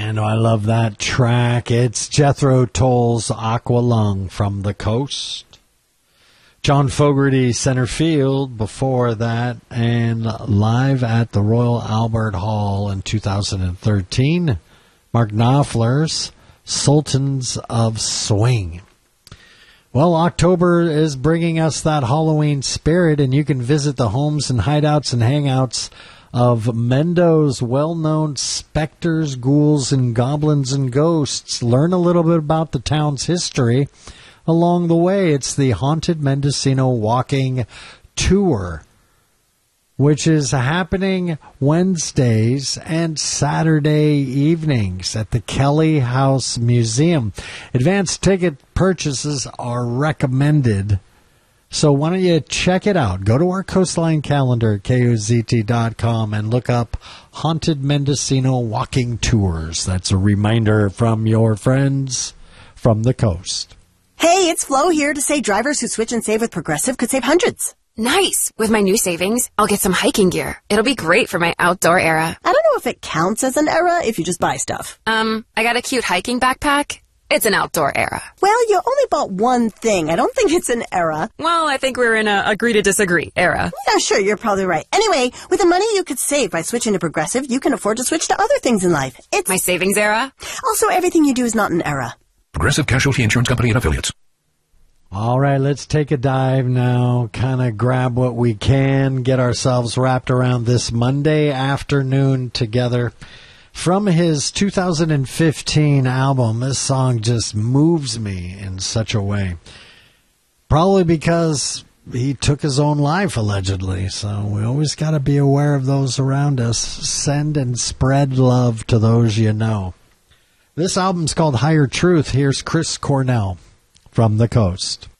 Man, I love that track. It's Jethro Tull's Aqualung from the Coast. John Fogerty, center field before that, and live at the Royal Albert Hall in 2013, Mark Knopfler's Sultans of Swing. Well, October is bringing us that Halloween spirit, and you can visit the homes and hideouts and hangouts of Mendo's well-known specters, ghouls, and goblins and ghosts. Learn a little bit about the town's history along the way. It's the Haunted Mendocino Walking Tour, which is happening Wednesdays and Saturday evenings at the Kelly House Museum. Advanced ticket purchases are recommended, so why don't you check it out? Go to our Coastline calendar at KOZT.com and look up Haunted Mendocino Walking Tours. That's a reminder from your friends from the coast. Hey, it's Flo here to say drivers who switch and save with Progressive could save hundreds. Nice! With my new savings, I'll get some hiking gear. It'll be great for my outdoor era. I don't know if it counts as an era if you just buy stuff. I got a cute hiking backpack. It's an outdoor era. Well, you only bought one thing. I don't think it's an era. Well, I think we're in a agree to disagree era. Yeah, sure, you're probably right. Anyway, with the money you could save by switching to Progressive, you can afford to switch to other things in life. It's my savings era. Also, everything you do is not an era. Progressive Casualty Insurance Company and Affiliates. All right, let's take a dive now, kind of grab what we can, get ourselves wrapped around this Monday afternoon together. From his 2015 album, this song just moves me in such a way. Probably because he took his own life, allegedly, so we always got to be aware of those around us. Send and spread love to those you know. This album's called Higher Truth. Here's Chris Cornell from the Coast.